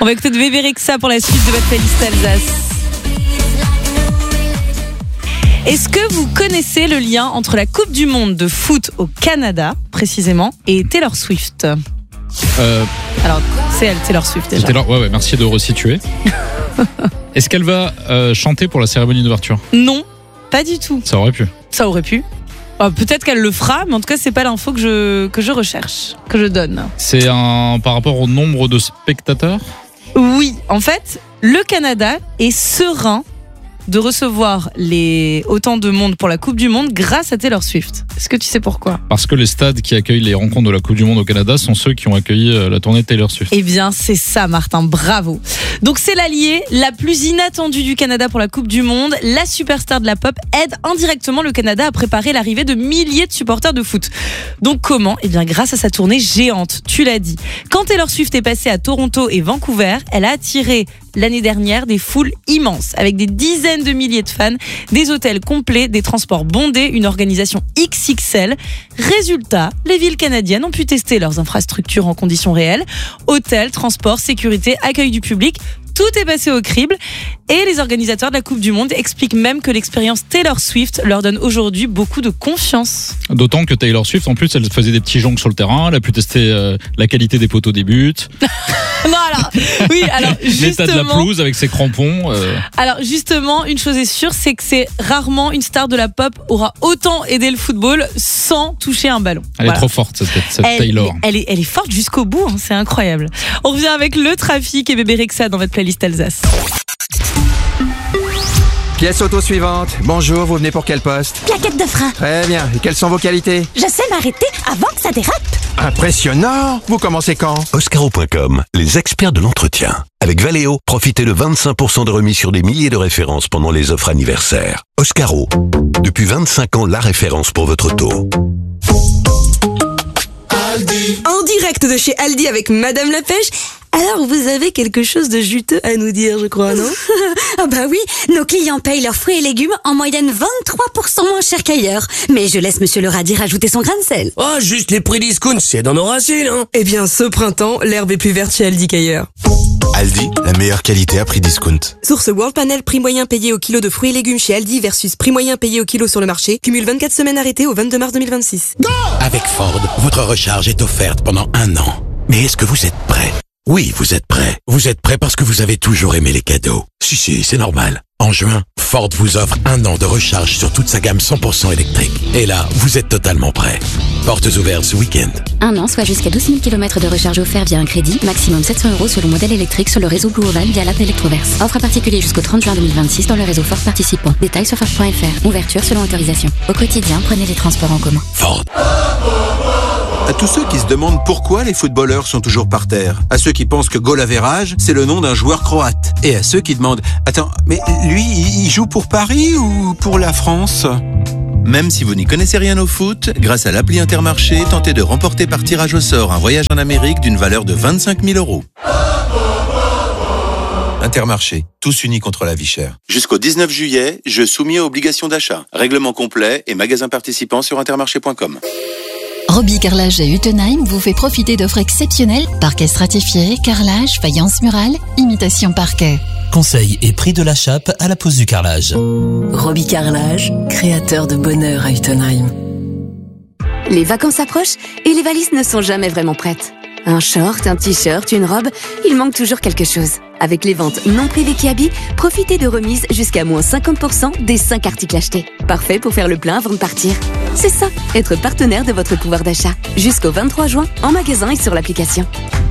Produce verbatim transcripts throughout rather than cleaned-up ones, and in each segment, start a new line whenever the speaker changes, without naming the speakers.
On va écouter de Bébé Rexha pour la suite de votre playlist Alsace. Est-ce que vous connaissez le lien entre la Coupe du Monde de foot au Canada, précisément, et Taylor Swift ?
Euh,
Alors, c'est elle, Taylor Swift, déjà.
Taylor, ouais, ouais, merci de resituer. Est-ce qu'elle va euh, chanter pour la cérémonie d'ouverture ?
Non, pas du tout.
Ça aurait pu.
Ça aurait pu. Oh, peut-être qu'elle le fera, mais en tout cas, c'est pas l'info que je, que je recherche, que je donne.
C'est un par rapport au nombre de spectateurs ?
Oui, en fait, le Canada est serein de recevoir les... autant de monde pour la Coupe du Monde grâce à Taylor Swift. Est-ce que tu sais pourquoi ?
Parce que les stades qui accueillent les rencontres de la Coupe du Monde au Canada sont ceux qui ont accueilli la tournée de Taylor Swift.
Eh bien, c'est ça, Martin, bravo. Donc, c'est l'alliée la plus inattendue du Canada pour la Coupe du Monde. La superstar de la pop aide indirectement le Canada à préparer l'arrivée de milliers de supporters de foot. Donc, comment ? Eh bien, grâce à sa tournée géante, tu l'as dit. Quand Taylor Swift est passée à Toronto et Vancouver, elle a attiré l'année dernière des foules immenses, avec des dizaines de milliers de fans, des hôtels complets, des transports bondés, une organisation X X L. Résultat, les villes canadiennes ont pu tester leurs infrastructures en conditions réelles. Hôtels, transports, sécurité, accueil du public, tout est passé au crible. Et les organisateurs de la Coupe du Monde expliquent même que l'expérience Taylor Swift leur donne aujourd'hui beaucoup de confiance.
D'autant que Taylor Swift, en plus, elle faisait des petits joncs sur le terrain, elle a pu tester euh, la qualité des poteaux des buts.
Non, alors, oui, alors, justement.
L'état de la pelouse avec ses crampons. Euh...
Alors, justement, une chose est sûre, c'est que c'est rarement une star de la pop aura autant aidé le football sans toucher un ballon.
Elle
voilà.
est trop forte, cette, cette
elle,
Taylor.
Elle est, elle est forte jusqu'au bout, hein, c'est incroyable. On revient avec le trafic et Bébé Rexha dans votre playlist Alsace.
Pièce auto suivante. Bonjour, vous venez pour quel poste ?
Plaquette de frein.
Très bien. Et quelles sont vos qualités ?
Je sais m'arrêter avant que ça dérape.
Impressionnant. Vous commencez quand ?
Oscaro point com, les experts de l'entretien. Avec Valeo, profitez de vingt-cinq pour cent de remise sur des milliers de références pendant les offres anniversaires. Oscaro, depuis vingt-cinq ans, la référence pour votre auto.
Aldi. En direct de chez Aldi avec Madame la Pêche. Alors, vous avez quelque chose de juteux à nous dire, je crois, non ?
Ah bah oui, nos clients payent leurs fruits et légumes en moyenne vingt-trois pour cent moins cher qu'ailleurs. Mais je laisse Monsieur le radis rajouter son grain de sel.
Oh, juste les prix discount, c'est dans nos racines, hein.
Eh bien, ce printemps, l'herbe est plus verte chez Aldi qu'ailleurs.
Aldi, la meilleure qualité à prix discount.
Source World Panel, prix moyen payé au kilo de fruits et légumes chez Aldi versus prix moyen payé au kilo sur le marché. Cumule vingt-quatre semaines arrêtées au vingt-deux mars deux mille vingt-six.
Go ! Avec Ford, votre recharge est offerte pendant un an. Mais est-ce que vous êtes prêt ? Oui, vous êtes prêts. Vous êtes prêts parce que vous avez toujours aimé les cadeaux. Si, si, c'est normal. En juin, Ford vous offre un an de recharge sur toute sa gamme cent pour cent électrique. Et là, vous êtes totalement prêts. Portes ouvertes ce week-end.
Un an, soit jusqu'à douze mille kilomètres de recharge offert via un crédit. Maximum sept cents euros selon modèle électrique sur le réseau Blue Oval via l'app Electroverse. Offre à particulier jusqu'au trente juin deux mille vingt-six dans le réseau Ford participant. Détails sur Ford point F R. Ouverture selon autorisation. Au quotidien, prenez les transports en commun.
Ford.
À tous ceux qui se demandent pourquoi les footballeurs sont toujours par terre, à ceux qui pensent que goal average, c'est le nom d'un joueur croate, et à ceux qui demandent « Attends, mais lui, il joue pour Paris ou pour la France ?» Même si vous n'y connaissez rien au foot, grâce à l'appli Intermarché, tentez de remporter par tirage au sort un voyage en Amérique d'une valeur de vingt-cinq mille euros. Intermarché, tous unis contre la vie chère. Jusqu'au dix-neuf juillet, jeu soumis à obligation d'achat. Règlement complet et magasin participant sur intermarché point com.
Roby Carrelage à Utenheim vous fait profiter d'offres exceptionnelles. Parquet stratifié, carrelage, faïence murale, imitation parquet.
Conseils et prix de la chape à la pose du carrelage.
Roby Carrelage, créateur de bonheur à Utenheim.
Les vacances approchent et les valises ne sont jamais vraiment prêtes. Un short, un t-shirt, une robe, il manque toujours quelque chose. Avec les ventes non privées Kiabi, profitez de remises jusqu'à moins cinquante pour cent des cinq articles achetés. Parfait pour faire le plein avant de partir. C'est ça, être partenaire de votre pouvoir d'achat. Jusqu'au vingt-trois juin, en magasin et sur l'application.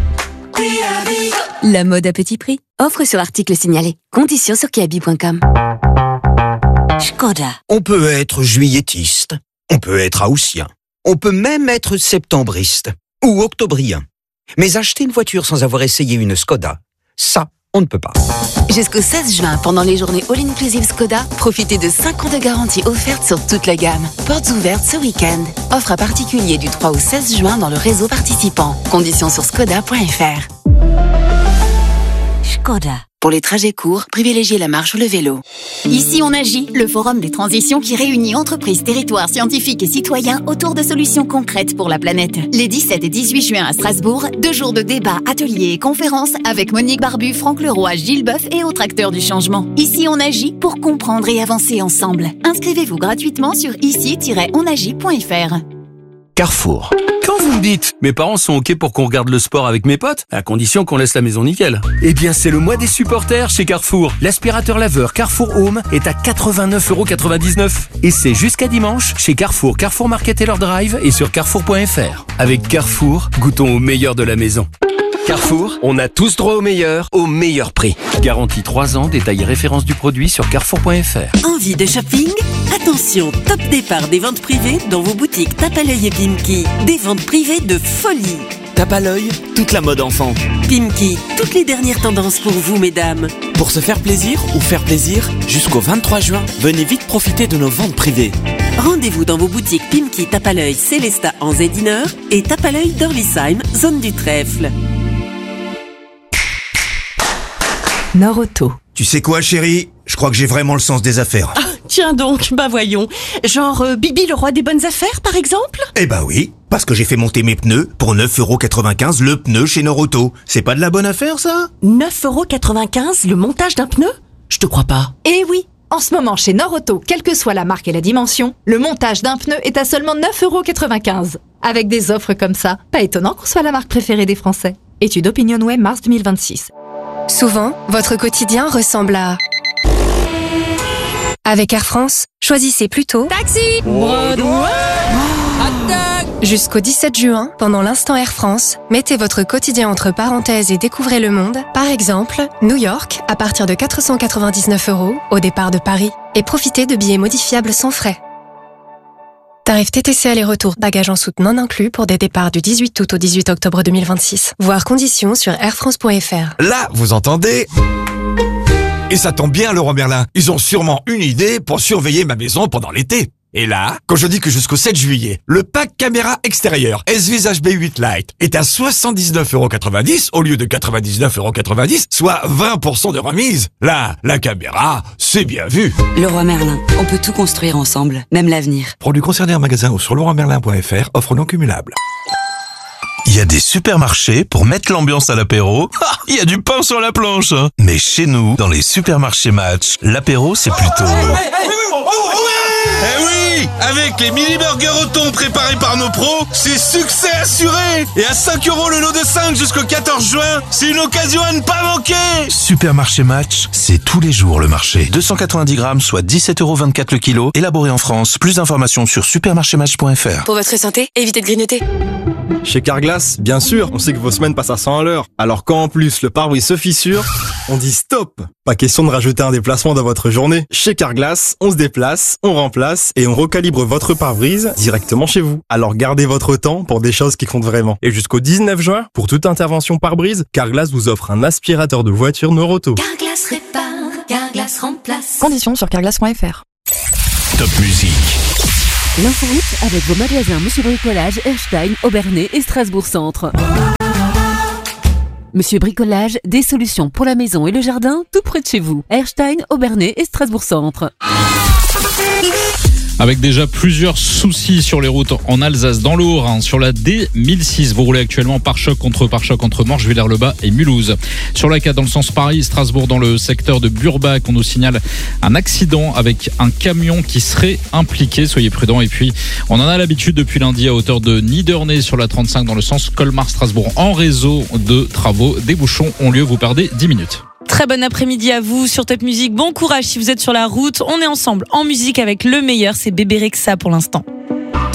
La mode à petit prix. Offre sur article signalé. Conditions sur kiabi point com.
Skoda. On peut être juilletiste, on peut être haussien, on peut même être septembriste ou octobrien. Mais acheter une voiture sans avoir essayé une Skoda, ça, on ne peut pas.
Jusqu'au seize juin, pendant les journées All-Inclusive Skoda, profitez de cinq ans de garantie offerte sur toute la gamme. Portes ouvertes ce week-end. Offre à particulier du trois au seize juin dans le réseau participant. Conditions sur skoda point f r.
Skoda.
Pour les trajets courts, privilégiez la marche ou le vélo.
Ici, on agit, le forum des transitions qui réunit entreprises, territoires, scientifiques et citoyens autour de solutions concrètes pour la planète. Les dix-sept et dix-huit juin à Strasbourg, deux jours de débats, ateliers et conférences avec Monique Barbu, Franck Leroy, Gilles Boeuf et autres acteurs du changement. Ici, on agit pour comprendre et avancer ensemble. Inscrivez-vous gratuitement sur ici tiret on agit point f r.
Carrefour. Quand vous me dites, mes parents sont ok pour qu'on regarde le sport avec mes potes, à condition qu'on laisse la maison nickel. Eh bien, c'est le mois des supporters chez Carrefour. L'aspirateur laveur Carrefour Home est à quatre-vingt-neuf euros quatre-vingt-dix-neuf. Et c'est jusqu'à dimanche chez Carrefour, Carrefour Market et leur drive et sur carrefour point f r. Avec Carrefour, goûtons au meilleur de la maison.
Carrefour, on a tous droit au meilleur, au meilleur prix.
Garantie trois ans, détail et référence du produit sur carrefour point f r.
Envie de shopping? Attention, top départ des ventes privées dans vos boutiques Tape à l'œil et Pimki. Des ventes privées de folie.
Tape à l'œil, toute la mode enfant.
Pimki, toutes les dernières tendances pour vous, mesdames.
Pour se faire plaisir ou faire plaisir, jusqu'au vingt-trois juin, venez vite profiter de nos ventes privées.
Rendez-vous dans vos boutiques Pimki, Tape à l'œil, Célesta en Zediner et Tape à l'œil d'Orlisheim, zone du Trèfle.
Nord-Auto.
Tu sais quoi, chérie? Je crois que j'ai vraiment le sens des affaires.
Ah, tiens donc, bah voyons. Genre euh, Bibi le roi des bonnes affaires, par exemple?
Eh bah oui, parce que j'ai fait monter mes pneus pour neuf euros quatre-vingt-quinze le pneu chez Nord-Auto. C'est pas de la bonne affaire, ça?
neuf euros quatre-vingt-quinze le montage d'un pneu? Je te crois pas.
Eh oui, en ce moment chez Nord-Auto, quelle que soit la marque et la dimension, le montage d'un pneu est à seulement neuf euros quatre-vingt-quinze. Avec des offres comme ça, pas étonnant qu'on soit la marque préférée des Français. Étude OpinionWay mars deux mille vingt-six.
Souvent, votre quotidien ressemble à... Avec Air France, choisissez plutôt...
Taxi!
Broadway! Jusqu'au dix-sept juin, pendant l'instant Air France, mettez votre quotidien entre parenthèses et découvrez le monde. Par exemple, New York, à partir de quatre cent quatre-vingt-dix-neuf euros au départ de Paris. Et profitez de billets modifiables sans frais. Tarif T T C aller-retour, bagages en soute non inclus pour des départs du dix-huit août au dix-huit octobre deux mille vingt-six. Voir conditions sur air france point f r.
Là, vous entendez? Et ça tombe bien, Leroy Merlin. Ils ont sûrement une idée pour surveiller ma maison pendant l'été. Et là, quand je dis que jusqu'au sept juillet, le pack caméra extérieure S V H B huit Lite est à soixante-dix-neuf euros quatre-vingt-dix au lieu de quatre-vingt-dix-neuf euros quatre-vingt-dix, soit vingt pour cent de remise. Là, la caméra, c'est bien vu.
Leroy Merlin, on peut tout construire ensemble, même l'avenir.
Produits concernés en magasin ou sur leroy merlin point f r, offre non cumulable.
Il y a des supermarchés pour mettre l'ambiance à l'apéro. Ah, il y a du pain sur la planche. Hein. Mais chez nous, dans les supermarchés Match, l'apéro, c'est plutôt...
Eh oui, avec les mini burgers au thon préparés par nos pros, c'est succès assuré. Et à cinq euros le lot de cinq jusqu'au quatorze juin, c'est une occasion à ne pas manquer.
Supermarché Match, c'est tous les jours le marché. deux cent quatre-vingt-dix grammes, soit dix-sept euros vingt-quatre le kilo, élaboré en France. Plus d'informations sur supermarché match point f r.
Pour votre santé, évitez de grignoter.
Chez Carglass, bien sûr, on sait que vos semaines passent à cent à l'heure. Alors quand en plus le pare-brise se fissure, on dit stop. Pas question de rajouter un déplacement dans votre journée. Chez Carglass, on se déplace, on remplace et on recalibre votre pare-brise directement chez vous. Alors gardez votre temps pour des choses qui comptent vraiment. Et jusqu'au dix-neuf juin, pour toute intervention pare-brise, Carglass vous offre un aspirateur de voiture Nord-Auto.
Carglass répare, Carglass remplace.
Conditions sur carglass point f r.
Top musique.
L'inforoute avec vos magasins Monsieur Bricolage, Erstein, Aubernais et Strasbourg Centre. Monsieur Bricolage, des solutions pour la maison et le jardin, tout près de chez vous. Erstein, Aubernais et Strasbourg Centre.
Avec déjà plusieurs soucis sur les routes en Alsace, dans le Haut-Rhin, sur la D mille six. Vous roulez actuellement pare-choc contre pare-choc entre Morges, Villers-le-Bas et Mulhouse. Sur la quatre dans le sens Paris-Strasbourg, dans le secteur de Burbach, on nous signale un accident avec un camion qui serait impliqué. Soyez prudents. Et puis, on en a l'habitude depuis lundi à hauteur de Niderney sur la trente-cinq dans le sens Colmar-Strasbourg. En réseau de travaux, des bouchons ont lieu. Vous perdez dix minutes.
Très bon après-midi à vous sur Top Musique. Bon courage si vous êtes sur la route. On est ensemble en musique avec le meilleur. C'est Bébé Rexha pour l'instant.